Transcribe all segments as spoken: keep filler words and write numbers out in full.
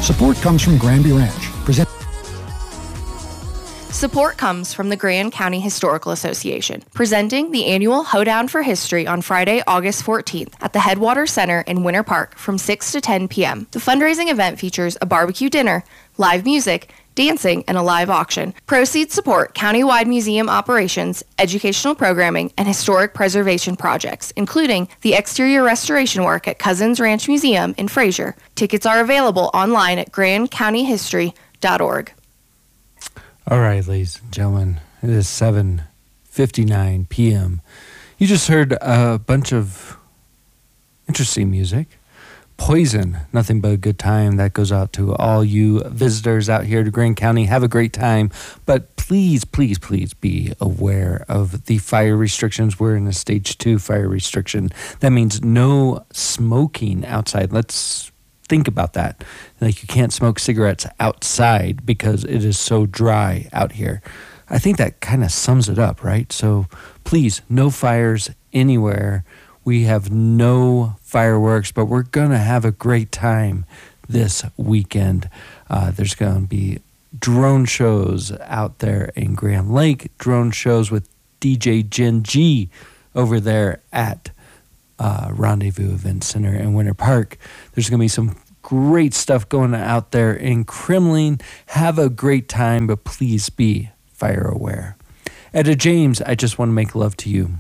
Support comes from Granby Ranch. Present- Support comes from the Grand County Historical Association, presenting the annual Hoedown for History on Friday, August fourteenth at the Headwaters Center in Winter Park from six to ten p.m. The fundraising event features a barbecue dinner, live music, dancing, and a live auction. Proceeds support countywide museum operations, educational programming, and historic preservation projects, including the exterior restoration work at Cousins Ranch Museum in Fraser. Tickets are available online at grand county history dot org. All right, ladies and gentlemen, it is seven fifty-nine p.m. You just heard a bunch of interesting music. Poison, Nothing But a Good Time. That goes out to all you visitors out here to Grand County. Have a great time. But please, please, please be aware of the fire restrictions. We're in a stage two fire restriction. That means no smoking outside. Let's think about that. Like, you can't smoke cigarettes outside because it is so dry out here. I think that kind of sums it up, right? So please, no fires anywhere. We have no fireworks, but we're going to have a great time this weekend. Uh, there's going to be drone shows out there in Grand Lake, drone shows with D J Gen G over there at uh, Rendezvous Event Center in Winter Park. There's going to be some great stuff going out there in Kremling. Have a great time, but please be fire aware. Etta James, I Just Want to Make Love to You.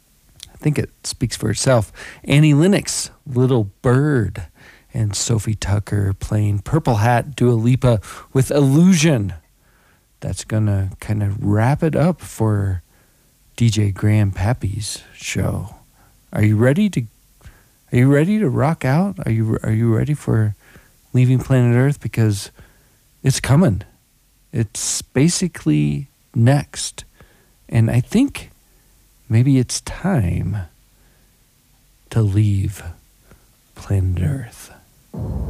I think it speaks for itself. Annie Lennox, Little Bird, and Sophie Tucker playing Purple Hat, Dua Lipa with Illusion. That's going to kind of wrap it up for D J Grandpappy's show. Are you ready to Are you ready to rock out? Are you are you ready for leaving planet Earth? Because it's coming. It's basically next. And I think maybe it's time to leave planet Earth.